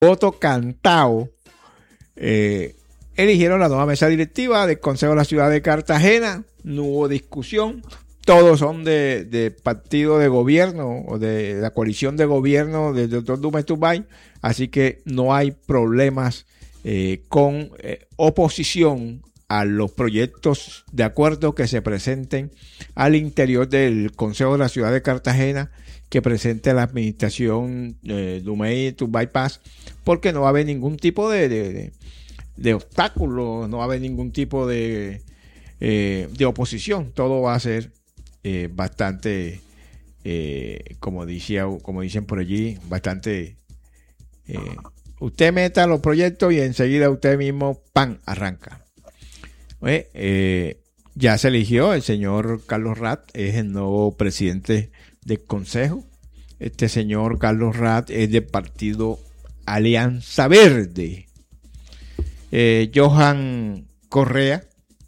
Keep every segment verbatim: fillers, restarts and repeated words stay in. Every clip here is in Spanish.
voto cantado, eh, eligieron la nueva mesa directiva del Consejo de la Ciudad de Cartagena. No hubo discusión. Todos son de, de partido de gobierno o de la coalición de gobierno del doctor Dume Turbay. Así que no hay problemas eh, con eh, oposición a los proyectos de acuerdo que se presenten al interior del Consejo de la Ciudad de Cartagena, que presente la administración eh, Dumey Turbay Paz, porque no va a haber ningún tipo de, de, de, de obstáculo, no va a haber ningún tipo de, eh, de oposición. Todo va a ser eh, bastante, eh, como, decía, como dicen por allí, bastante... Eh, usted meta los proyectos y enseguida usted mismo, ¡pam!, arranca. Eh, eh, ya se eligió el señor Carlos Rat, es el nuevo presidente del Consejo. Este señor Carlos Rat es del partido Alianza Verde. Eh, Johan Correa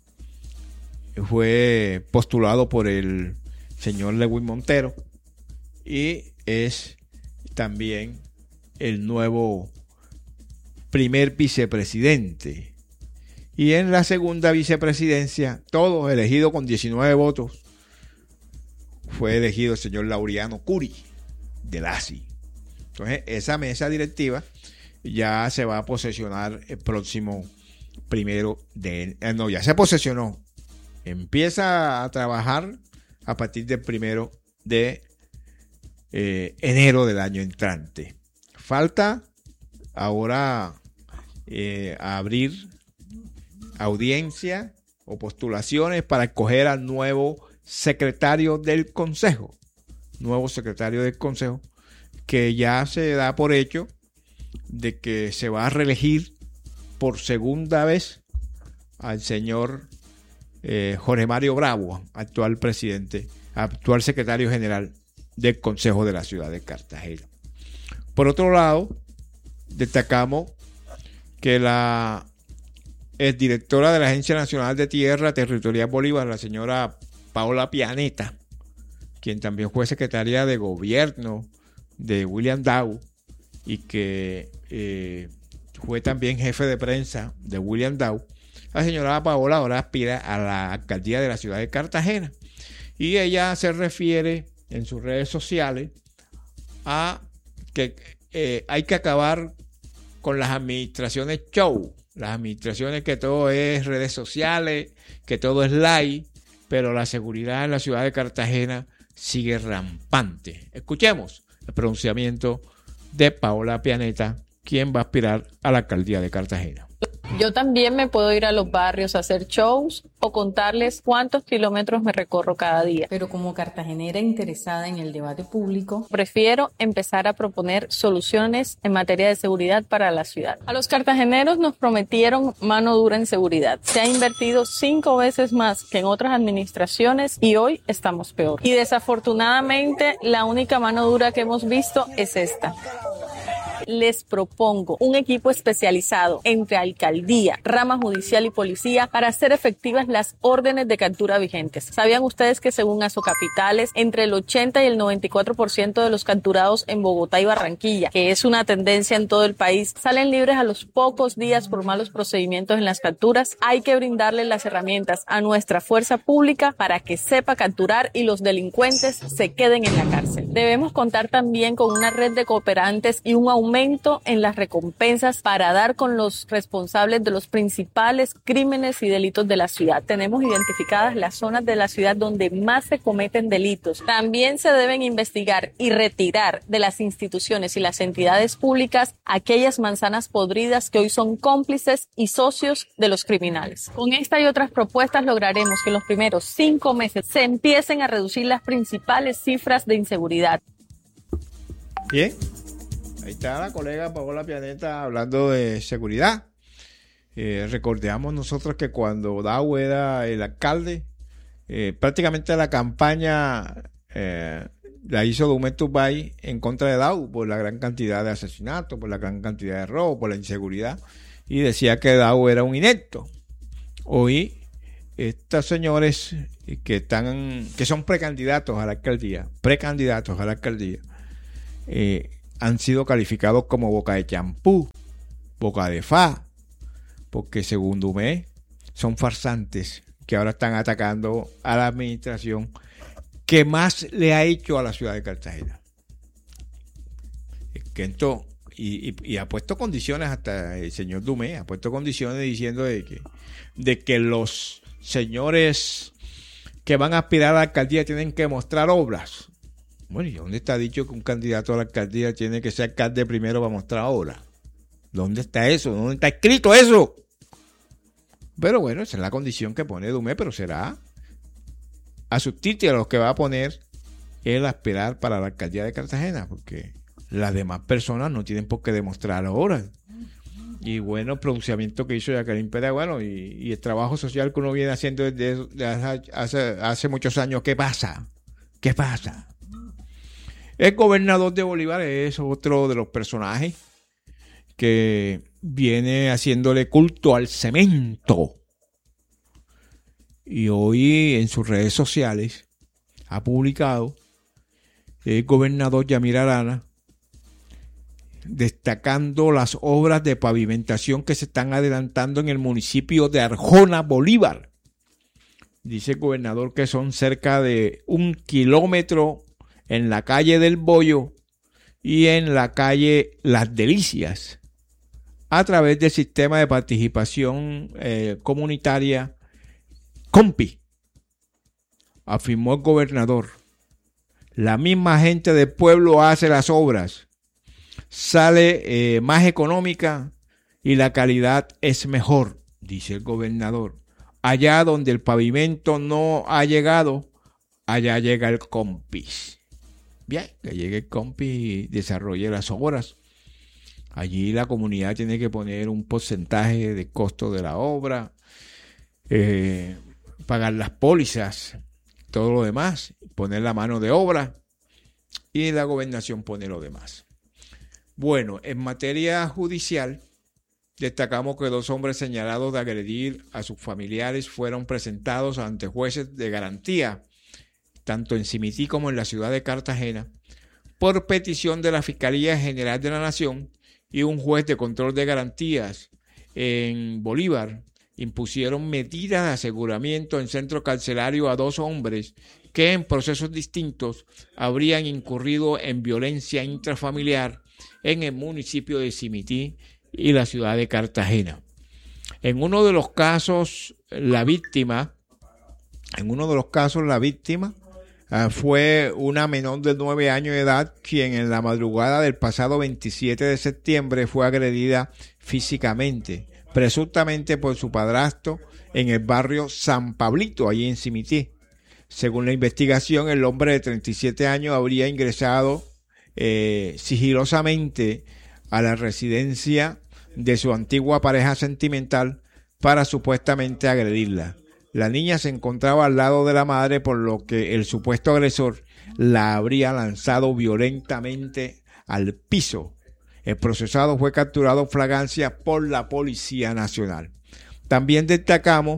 fue postulado por el señor Lewin Montero y es también el nuevo primer vicepresidente. Y en la segunda vicepresidencia, todos elegidos con diecinueve votos, fue elegido el señor Laureano Curi, del A S I. Entonces, esa mesa directiva ya se va a posesionar el próximo primero de... Eh, no, ya se posesionó. Empieza a trabajar a partir del primero de eh, enero del año entrante. Falta ahora eh, abrir audiencia o postulaciones para escoger al nuevo secretario del Consejo. Nuevo secretario del Consejo, que ya se da por hecho de que se va a reelegir por segunda vez al señor eh, Jorge Mario Bravo, actual presidente, actual secretario general del Consejo de la Ciudad de Cartagena. Por otro lado, destacamos que la es directora de la Agencia Nacional de Tierra Territorial Bolívar, la señora Paola Pianeta, quien también fue secretaria de gobierno de William Dow y que eh, fue también jefe de prensa de William Dow. La señora Paola ahora aspira a la alcaldía de la ciudad de Cartagena y ella se refiere en sus redes sociales a que eh, hay que acabar con las administraciones show, las administraciones que todo es redes sociales, que todo es like, pero la seguridad en la ciudad de Cartagena sigue rampante. Escuchemos el pronunciamiento de Paola Pianeta, quien va a aspirar a la alcaldía de Cartagena. Yo también me puedo ir a los barrios a hacer shows o contarles cuántos kilómetros me recorro cada día. Pero como cartagenera interesada en el debate público, prefiero empezar a proponer soluciones en materia de seguridad para la ciudad. A los cartageneros nos prometieron mano dura en seguridad. Se ha invertido cinco veces más que en otras administraciones y hoy estamos peor. Y desafortunadamente la única mano dura que hemos visto es esta. Les propongo un equipo especializado entre alcaldía, rama judicial y policía para hacer efectivas las órdenes de captura vigentes. ¿Sabían ustedes que según Asocapitales, entre el ochenta y el noventa y cuatro por ciento de los capturados en Bogotá y Barranquilla, que es una tendencia en todo el país, salen libres a los pocos días por malos procedimientos en las capturas? Hay que brindarle las herramientas a nuestra fuerza pública para que sepa capturar y los delincuentes se queden en la cárcel. Debemos contar también con una red de cooperantes y un aumento en las recompensas para dar con los responsables de los principales crímenes y delitos de la ciudad. Tenemos identificadas las zonas de la ciudad donde más se cometen delitos. También se deben investigar y retirar de las instituciones y las entidades públicas aquellas manzanas podridas que hoy son cómplices y socios de los criminales. Con esta y otras propuestas lograremos que en los primeros cinco meses se empiecen a reducir las principales cifras de inseguridad. Bien. Ahí está la colega Paola Pianeta hablando de seguridad. Eh, recordamos nosotros que cuando Dow era el alcalde, eh, prácticamente la campaña eh, la hizo Dume Turbay en contra de Dow por la gran cantidad de asesinatos, por la gran cantidad de robos, por la inseguridad, y decía que Dow era un inepto. Hoy, estos señores que están, que son precandidatos a la alcaldía, precandidatos a la alcaldía, eh, han sido calificados como boca de champú, boca de fa, porque según Dumé son farsantes que ahora están atacando a la administración que más le ha hecho a la ciudad de Cartagena. Que entonces, y, y, y ha puesto condiciones, hasta el señor Dumé ha puesto condiciones diciendo de que, de que los señores que van a aspirar a la alcaldía tienen que mostrar obras. Bueno, ¿y dónde está dicho que un candidato a la alcaldía tiene que ser alcalde primero para mostrar obras? ¿Dónde está eso? ¿Dónde está escrito eso? Pero bueno, esa es la condición que pone Dumé, pero será a sus títulos los que va a poner el aspirar para la alcaldía de Cartagena, porque las demás personas no tienen por qué demostrar obras. Y bueno, el pronunciamiento que hizo Jacqueline Pérez, bueno, y, y el trabajo social que uno viene haciendo desde, desde hace, hace, hace muchos años, ¿qué pasa? ¿Qué pasa? El gobernador de Bolívar es otro de los personajes que viene haciéndole culto al cemento. Y hoy en sus redes sociales ha publicado el gobernador Yamir Arana destacando las obras de pavimentación que se están adelantando en el municipio de Arjona, Bolívar. Dice el gobernador que son cerca de un kilómetro en la calle del Bollo y en la calle Las Delicias, a través del sistema de participación eh, comunitaria COMPI, afirmó el gobernador. La misma gente del pueblo hace las obras, sale eh, más económica y la calidad es mejor, dice el gobernador. Allá donde el pavimento no ha llegado, allá llega el COMPI. Bien, que llegue el COMPI y desarrolle las obras. Allí la comunidad tiene que poner un porcentaje de costo de la obra, eh, pagar las pólizas, todo lo demás, poner la mano de obra y la gobernación pone lo demás. Bueno, en materia judicial, destacamos que dos hombres señalados de agredir a sus familiares fueron presentados ante jueces de garantía, tanto en Simití como en la ciudad de Cartagena, por petición de la Fiscalía General de la Nación, y un juez de control de garantías en Bolívar impusieron medidas de aseguramiento en centro carcelario a dos hombres que en procesos distintos habrían incurrido en violencia intrafamiliar en el municipio de Simití y la ciudad de Cartagena. En uno de los casos, la víctima, en uno de los casos, la víctima uh, fue una menor de nueve años de edad, quien en la madrugada del pasado veintisiete de septiembre fue agredida físicamente, presuntamente por su padrastro, en el barrio San Pablito, allí en Simití. Según la investigación, el hombre de treinta y siete años habría ingresado eh, sigilosamente a la residencia de su antigua pareja sentimental para supuestamente agredirla. La niña se encontraba al lado de la madre, por lo que el supuesto agresor la habría lanzado violentamente al piso. El procesado fue capturado en flagrancia por la Policía Nacional. También destacamos,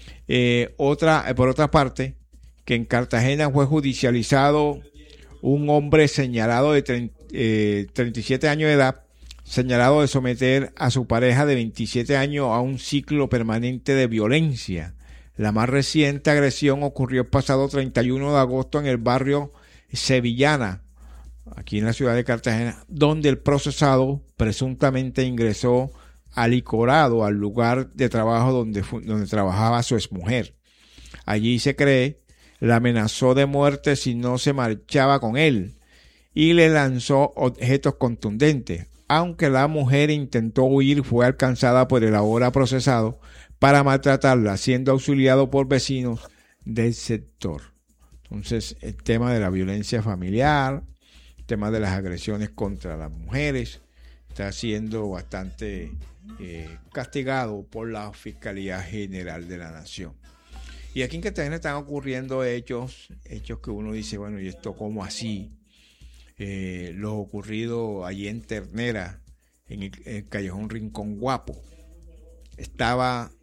eh, otra, eh, por otra parte, que en Cartagena fue judicializado un hombre señalado de treinta, eh, treinta y siete años de edad, señalado de someter a su pareja de veintisiete años a un ciclo permanente de violencia. La más reciente agresión ocurrió el pasado treinta y uno de agosto en el barrio Sevillana, aquí en la ciudad de Cartagena, donde el procesado presuntamente ingresó alicorado al lugar de trabajo donde, donde trabajaba su exmujer. Allí, se cree, la amenazó de muerte si no se marchaba con él y le lanzó objetos contundentes. Aunque la mujer intentó huir, fue alcanzada por el ahora procesado para maltratarla, siendo auxiliado por vecinos del sector. Entonces, el tema de la violencia familiar, el tema de las agresiones contra las mujeres, está siendo bastante eh, castigado por la Fiscalía General de la Nación. Y aquí en Cartagena están ocurriendo hechos, hechos que uno dice, bueno, ¿y esto cómo así? Eh, lo ocurrido allí en Ternera, en el, el Callejón Rincón Guapo. Estaba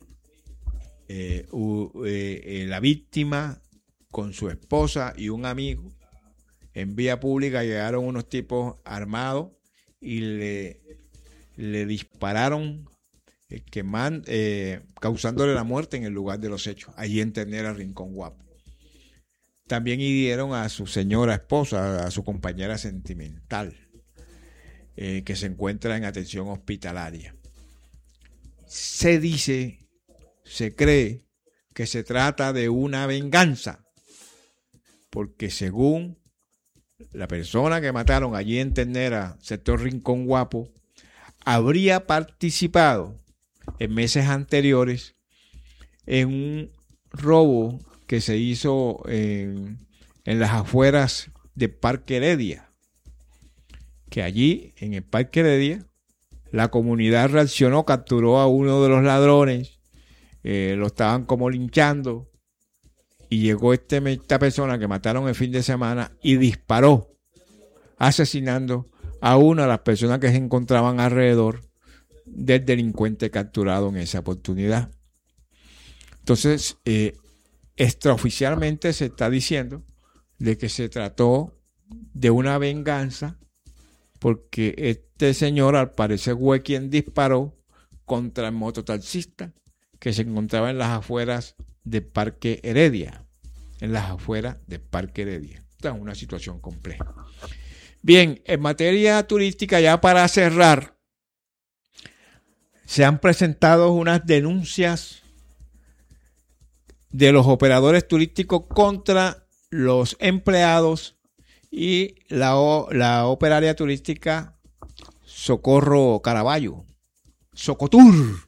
eh, uh, eh, la víctima con su esposa y un amigo. En vía pública llegaron unos tipos armados y le, le dispararon, eh, queman, eh, causándole la muerte en el lugar de los hechos, allí en Ternera, Rincón Guapo. También hirieron a su señora esposa, a su compañera sentimental, eh, que se encuentra en atención hospitalaria. Se dice, se cree que se trata de una venganza, porque según la persona que mataron allí en Ternera, sector Rincón Guapo, habría participado en meses anteriores en un robo que se hizo en, en las afueras de Parque Heredia, que allí en el Parque Heredia la comunidad reaccionó, capturó a uno de los ladrones, eh, lo estaban como linchando, y llegó este, esta persona que mataron el fin de semana y disparó, asesinando a una de las personas que se encontraban alrededor del delincuente capturado en esa oportunidad. Entonces, eh, extraoficialmente se está diciendo de que se trató de una venganza, porque este señor al parecer fue quien disparó contra el mototaxista que se encontraba en las afueras del Parque Heredia, en las afueras del Parque Heredia. Esta es una situación compleja. Bien, en materia turística, ya para cerrar, se han presentado unas denuncias de los operadores turísticos contra los empleados y la, la operaria turística Socorro Caraballo, Socotur.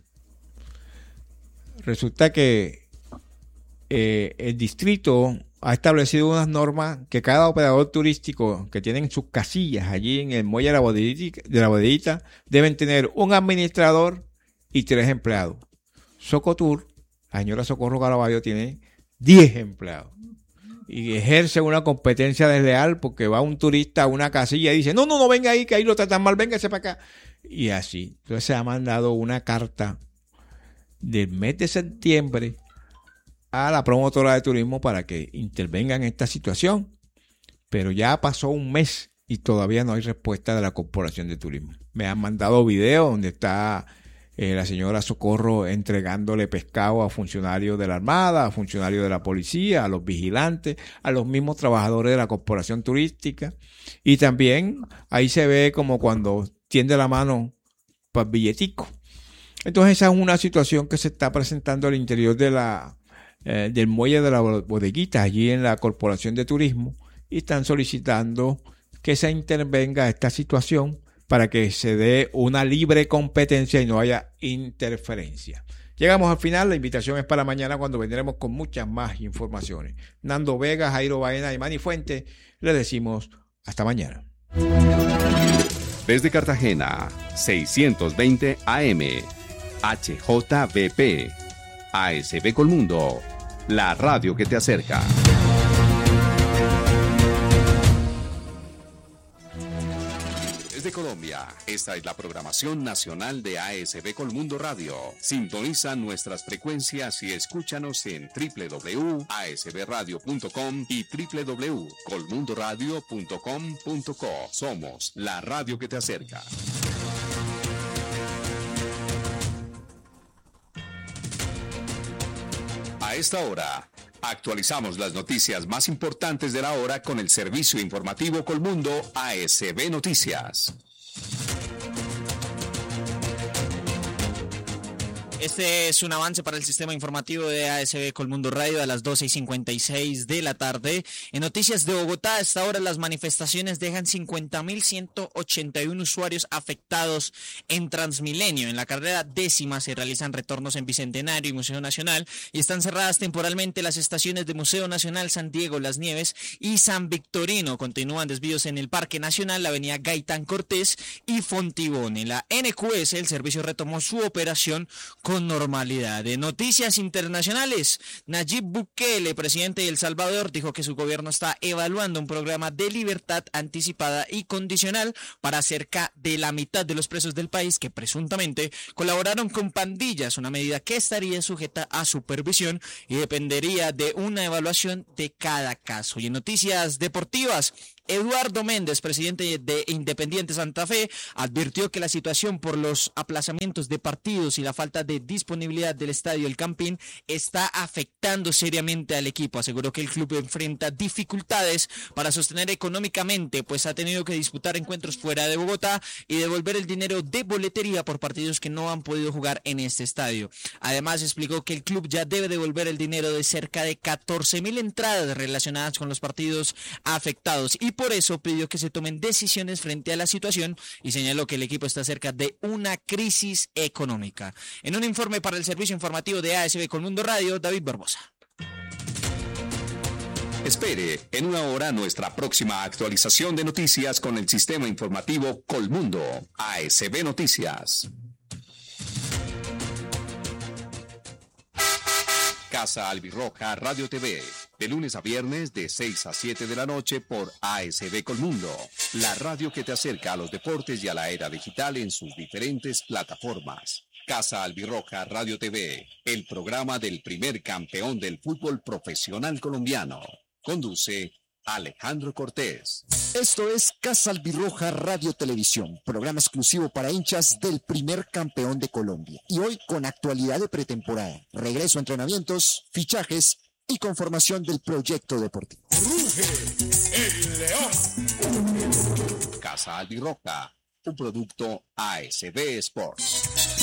Resulta que eh, el distrito ha establecido unas normas que cada operador turístico que tienen sus casillas allí en el muelle de la bodeguita, de la bodeguita deben tener un administrador y tres empleados. Socotur, la señora Socorro Caraballo, tiene diez empleados y ejerce una competencia desleal porque va un turista a una casilla y dice, no, no, no, venga ahí, que ahí lo tratan mal, véngase para acá. Y así. Entonces se ha mandado una carta del mes de septiembre a la promotora de turismo para que intervenga en esta situación, pero ya pasó un mes y todavía no hay respuesta de la Corporación de Turismo. Me han mandado videos donde está eh, la señora Socorro entregándole pescado a funcionarios de la Armada, a funcionarios de la policía, a los vigilantes, a los mismos trabajadores de la Corporación Turística, y también ahí se ve como cuando tiende la mano para el billetico. Entonces esa es una situación que se está presentando al interior de la, eh, del muelle de la bodeguita, allí en la Corporación de Turismo, y están solicitando que se intervenga esta situación para que se dé una libre competencia y no haya interferencia. Llegamos al final, la invitación es para mañana cuando vendremos con muchas más informaciones. Nando Vega, Jairo Baena y Manny Fuente, les decimos hasta mañana. Desde Cartagena, seiscientos veinte A M, H J V P, A S B Colmundo, la radio que te acerca. Desde Colombia, esta es la programación nacional de A S B Colmundo Radio. Sintoniza nuestras frecuencias y escúchanos en doble u doble u doble u punto a s b radio punto com y doble u doble u doble u punto colmundo radio punto com punto co. Somos la radio que te acerca. A esta hora, actualizamos las noticias más importantes de la hora con el servicio informativo Colmundo A S B Noticias. Este es un avance para el sistema informativo de A S B Colmundo Radio a las doce y cincuenta y seis de la tarde. En noticias de Bogotá, a esta hora las manifestaciones dejan cincuenta mil ciento ochenta y uno usuarios afectados en Transmilenio. En la carrera décima se realizan retornos en Bicentenario y Museo Nacional y están cerradas temporalmente las estaciones de Museo Nacional, San Diego, Las Nieves y San Victorino. Continúan desvíos en el Parque Nacional, la avenida Gaitán Cortés y Fontibón. En la N Q S el servicio retomó su operación con normalidad. En noticias internacionales, Nayib Bukele, presidente de El Salvador, dijo que su gobierno está evaluando un programa de libertad anticipada y condicional para cerca de la mitad de los presos del país que presuntamente colaboraron con pandillas, una medida que estaría sujeta a supervisión y dependería de una evaluación de cada caso. Y en noticias deportivas, Eduardo Méndez, presidente de Independiente Santa Fe, advirtió que la situación por los aplazamientos de partidos y la falta de disponibilidad del estadio El Campín está afectando seriamente al equipo. Aseguró que el club enfrenta dificultades para sostener económicamente, pues ha tenido que disputar encuentros fuera de Bogotá y devolver el dinero de boletería por partidos que no han podido jugar en este estadio. Además, explicó que el club ya debe devolver el dinero de cerca de catorce mil entradas relacionadas con los partidos afectados y por eso pidió que se tomen decisiones frente a la situación y señaló que el equipo está cerca de una crisis económica. En un informe para el servicio informativo de A S B Colmundo Radio, David Barbosa. Espere en una hora nuestra próxima actualización de noticias con el sistema informativo Colmundo, A S B Noticias. Casa Albirroja Radio T V, de lunes a viernes de seis a siete de la noche por A S B Colmundo, la radio que te acerca a los deportes y a la era digital en sus diferentes plataformas. Casa Albirroja Radio T V, el programa del primer campeón del fútbol profesional colombiano. Conduce Alejandro Cortés. Esto es Casa Albirroja Radio Televisión, programa exclusivo para hinchas del primer campeón de Colombia. Y hoy con actualidad de pretemporada, regreso a entrenamientos, fichajes y conformación del proyecto deportivo. ¡Ruge el león! Casa Albirroja, un producto A S B Sports.